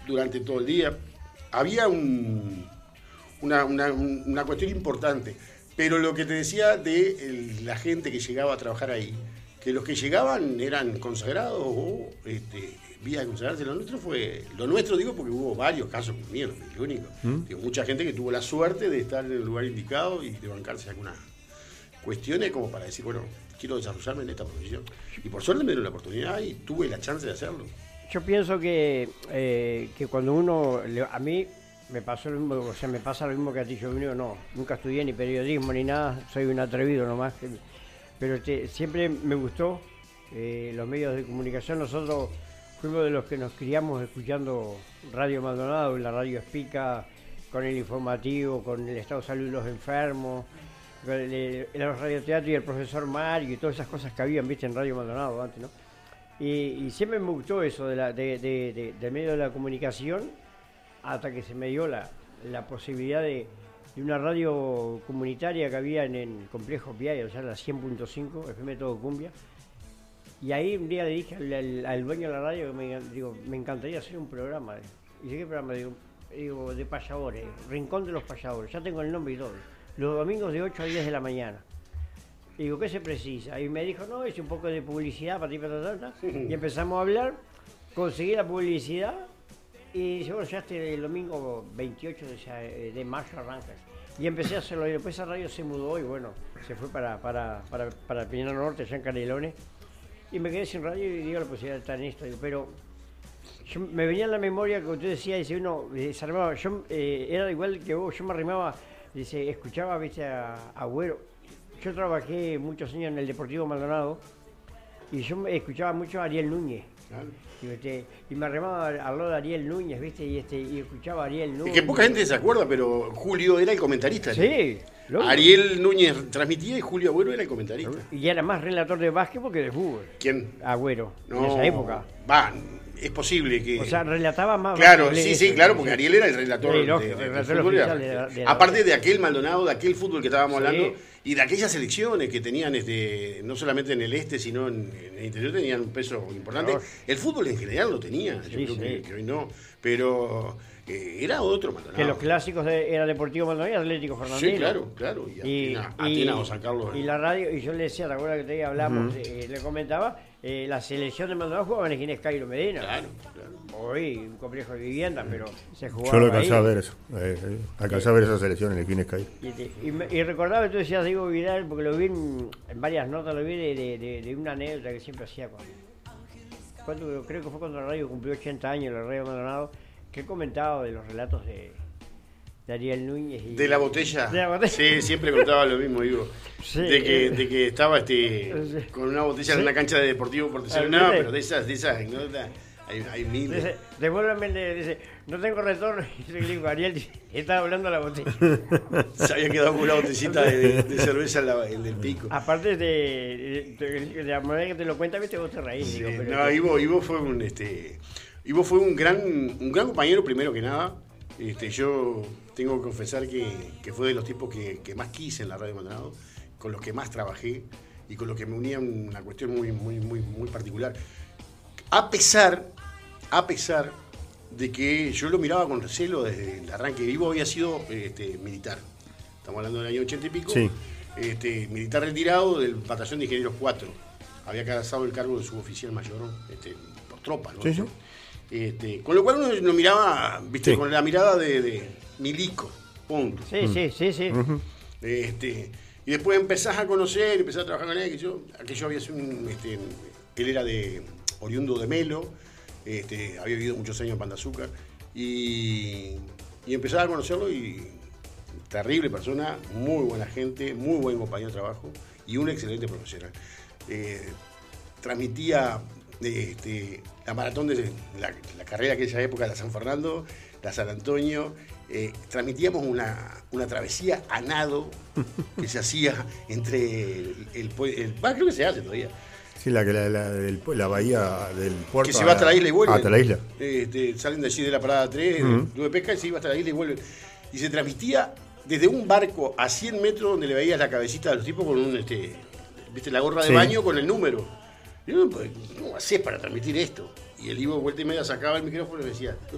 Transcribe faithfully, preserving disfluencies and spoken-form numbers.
durante todo el día. Había un, una, una, una cuestión importante. Pero lo que te decía de el, la gente que llegaba a trabajar ahí, que los que llegaban eran consagrados o este, vía de consagrarse. Lo nuestro fue, lo nuestro digo porque hubo varios casos míos, no es el único. ¿Mm? Digo, mucha gente que tuvo la suerte de estar en el lugar indicado y de bancarse algunas cuestiones como para decir, bueno, quiero desarrollarme en esta profesión. Y por suerte me dieron la oportunidad y tuve la chance de hacerlo. Yo pienso que, eh, que cuando uno, a mí me pasó lo mismo, o sea, me pasa lo mismo que a ti. Yo no, nunca estudié ni periodismo ni nada, soy un atrevido nomás. Pero te, siempre me gustó eh, los medios de comunicación. Nosotros fuimos de los que nos criamos escuchando Radio Maldonado, la radio Espica, con el informativo, con el estado de salud de los enfermos, con el, el, el radioteatro y el profesor Mario y todas esas cosas que habían, viste, en Radio Maldonado antes, ¿no? Y, y siempre me gustó eso de, la, de, de, de, de medio de la comunicación, hasta que se me dio la, la posibilidad de, de una radio comunitaria que había en el Complejo Piay, o sea, la cien punto cinco, F M Todo Cumbia. Y ahí un día le dije al, al, al dueño de la radio que me, digo, me encantaría hacer un programa. Y dije, ¿qué programa? Digo, digo, de payadores, Rincón de los Payadores, ya tengo el nombre y todo. Los domingos de ocho a diez de la mañana. Y digo, ¿qué se precisa? Y me dijo, no, hice un poco de publicidad para ti, para ta, ta. Y empezamos a hablar, conseguí la publicidad. Y dice, bueno, ya este el domingo veintiocho de, de mayo arrancas. Y empecé a hacerlo. Y después esa radio se mudó y bueno, se fue para, para, para, para Pinar Norte, allá en Canelones. Y me quedé sin radio y digo la posibilidad de estar en esto. Digo, pero yo, me venía en la memoria que usted decía, dice, uno eh, se armaba, yo eh, era igual que vos, yo me arrimaba, dice, escuchaba, viste, a Agüero. Yo trabajé muchos años en el Deportivo Maldonado y yo escuchaba mucho a Ariel Núñez. Claro. Y, este, y me arremaba al lado de Ariel Núñez, ¿viste? Y, este, y escuchaba a Ariel Núñez. Es que poca gente se acuerda, pero Julio era el comentarista. Sí. ¿No? Ariel Núñez transmitía y Julio Agüero era el comentarista. Y era más relator de básquetbol que de fútbol. ¿Quién? Agüero, no, en esa época. Va, es posible que... O sea, relataba más... Claro, sí, sí, claro, porque Ariel era el relator, sí, lógico, de, de, el de relator fútbol. Era, de la, de la aparte de aquel Maldonado, de aquel fútbol que estábamos sí. hablando, y de aquellas selecciones que tenían, este, no solamente en el este, sino en, en el interior, tenían un peso importante. Claro. El fútbol en general lo tenía, sí, yo creo sí. que, que hoy no, pero... Eh, era otro Maldonado. Que los clásicos de, era Deportivo Maldonado y Atlético Fernández. Sí, claro, claro. Y, y, Atenas o San Carlos. Y la radio, y yo le decía, ¿te acuerdas que te hablamos? Uh-huh. eh, le comentaba, eh, la selección de Maldonado jugaba en Ginés Cairo Medina. Claro, claro. Hoy un complejo de vivienda, pero se jugaba. Yo lo alcancé a ver eso. Eh, eh, alcancé a ver esa selección en el Ginés Cairo. Y, y, y recordaba que tú decías Diego Vidal, porque lo vi en, en varias notas, lo vi de, de, de, de una anécdota que siempre hacía cuando, cuando. Creo que fue cuando la radio cumplió ochenta años, la radio Maldonado. Que he comentado de los relatos de, de Ariel Núñez y de la botella. De la botella. Sí, siempre contaba lo mismo, digo. Sí, de que eh, de que estaba este sí. con una botella sí. en una cancha de Deportivo Porteño. No, pero de esas, de esas anécdotas hay, hay miles. Dice, devuélveme, dice, no tengo retorno. Y le digo, Ariel, dice, estaba hablando de la botella. Se había quedado con una botellita de, de, de cerveza en, la, en el pico. Aparte de, de, de, de la manera que te lo cuenta, viste, vos te reís. Sí, digo, pero no, que... Ivo, Ivo fue un este Ivo fue un gran, un gran compañero, primero que nada. Este, yo tengo que confesar que, que fue de los tipos que, que más quise en la radio Maldonado, con los que más trabajé y con los que me unía una cuestión muy, muy, muy, muy particular. A pesar, a pesar de que yo lo miraba con recelo desde el arranque. Ivo había sido este, militar. Estamos hablando del año ochenta y pico. Sí. Este, militar retirado del batallón de ingenieros cuatro. Había alcanzado el cargo de suboficial mayor este, por tropa, ¿no? Sí, sí. Este, con lo cual uno lo miraba, viste, sí. con la mirada de, de milico, punto. Sí, mm. sí, sí, sí. Uh-huh. Este, y después empezás a conocer, empezás a trabajar con él, que yo, aquello había sido un, este, él era de oriundo de Melo, este, había vivido muchos años en Pan de Azúcar, y, y empezás a conocerlo y terrible persona, muy buena gente, muy buen compañero de trabajo y un excelente profesional. Eh, transmitía Este, la maratón de la, la carrera de aquella época, la San Fernando, la San Antonio, eh, transmitíamos una, una travesía a nado que se hacía entre el, el, el, el bah, creo que se hace todavía. Sí, la, la, la, del, la bahía del puerto. Que se va hasta la isla y vuelve. Hasta la isla. Este, salen de allí de la parada tres, uh-huh. de, de pesca y se iba hasta la isla y vuelven. Y se transmitía desde un barco a cien metros donde le veías la cabecita de los tipos con un, este, viste, la gorra de sí. baño con el número. Y yo, ¿cómo hacés para transmitir esto? Y el Ivo vuelta y media sacaba el micrófono y me decía,